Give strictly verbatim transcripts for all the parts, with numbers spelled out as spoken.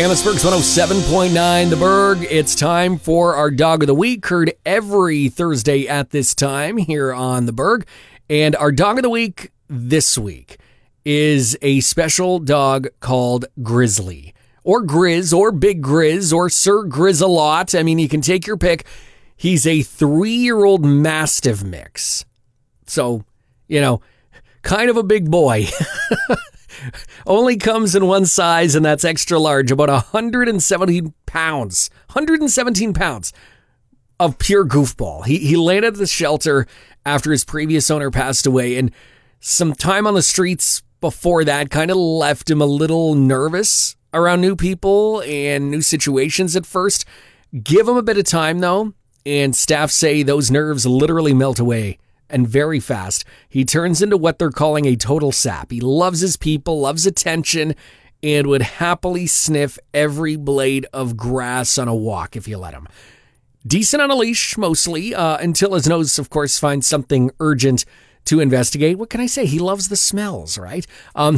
Amherstburg's one oh seven point nine The Berg. It's time for our Dog of the Week, heard every Thursday at this time here on The Berg. And our Dog of the Week this week is a special dog called Grizzly. Or Grizz, or Big Grizz, or Sir Grizz-a-Lot. I mean, you can take your pick. He's a three-year-old Mastiff mix. So, you know, kind of a big boy. Only comes in one size, and that's extra large, about one hundred seventeen pounds. one hundred seventeen pounds of pure goofball. He he landed at the shelter after his previous owner passed away, and some time on the streets before that kind of left him a little nervous around new people and new situations at first. Give him a bit of time, though, and staff say those nerves literally melt away. And very fast, he turns into what they're calling a total sap. He loves his people, loves attention, and would happily sniff every blade of grass on a walk if you let him. Decent on a leash, mostly, uh, until his nose, of course, finds something urgent to investigate. What can I say? He loves the smells, right? Um,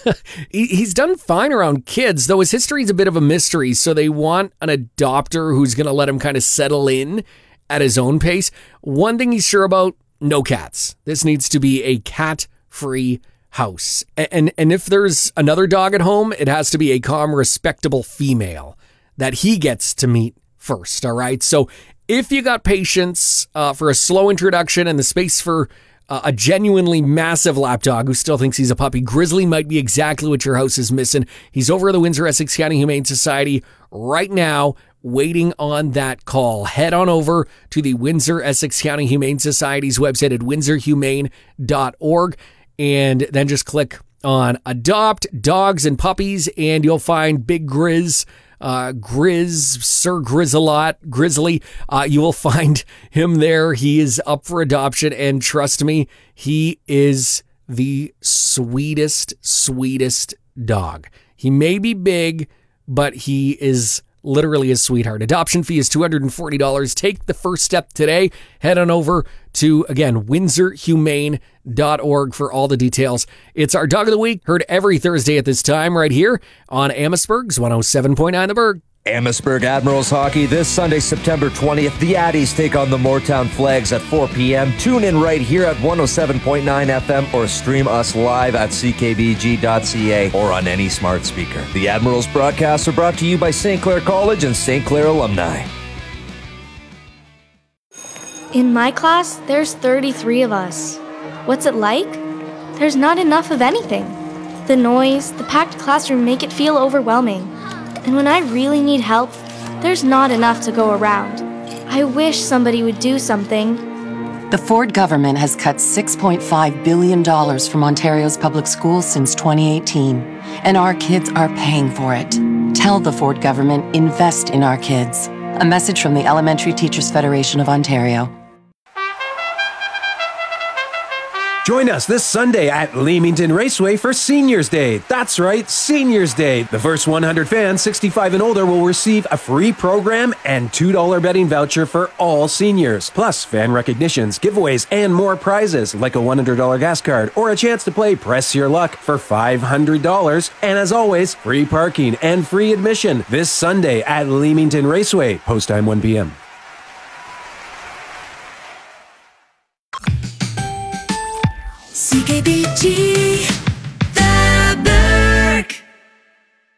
he, he's done fine around kids, though his history is a bit of a mystery, so they want an adopter who's going to let him kind of settle in at his own pace. One thing he's sure about, no cats. This needs to be a cat-free house. And and if there's another dog at home, it has to be a calm, respectable female that he gets to meet first, all right? So if you got patience uh, for a slow introduction and the space for uh, a genuinely massive lapdog who still thinks he's a puppy, Grizzly might be exactly what your house is missing. He's over at the Windsor-Essex County Humane Society right now, waiting on that call. Head on over to the Windsor-Essex County Humane Society's website at windsor humane dot org and then just click on Adopt Dogs and Puppies and you'll find Big Grizz, uh, Grizz, Sir Grizz-a-Lot, Grizzly. Uh, you will find him there. He is up for adoption and trust me, he is the sweetest, sweetest dog. He may be big, but he is literally a sweetheart. Adoption fee is two hundred forty dollars. Take the first step today. Head on over to, again, windsor humane dot org for all the details. It's our Dog of the Week, heard every Thursday at this time right here on Amherstburg's one oh seven point nine The Berg. Amherstburg Admirals hockey this Sunday, September twentieth. The Addies take on the Moortown Flags at four p.m. Tune in right here at one oh seven point nine F M or stream us live at c k b g dot c a or on any smart speaker. The Admirals broadcasts are brought to you by Saint Clair College and Saint Clair alumni. In my class, there's thirty-three of us. What's it like? There's not enough of anything. The noise, the packed classroom make it feel overwhelming. And when I really need help, there's not enough to go around. I wish somebody would do something. The Ford government has cut six point five billion dollars from Ontario's public schools since twenty eighteen, and our kids are paying for it. Tell the Ford government, invest in our kids. A message from the Elementary Teachers Federation of Ontario. Join us this Sunday at Leamington Raceway for Seniors Day. That's right, Seniors Day. The first one hundred fans sixty-five and older will receive a free program and two dollars betting voucher for all seniors. Plus, fan recognitions, giveaways, and more prizes like a one hundred dollars gas card or a chance to play Press Your Luck for five hundred dollars. And as always, free parking and free admission this Sunday at Leamington Raceway. Post time one p.m.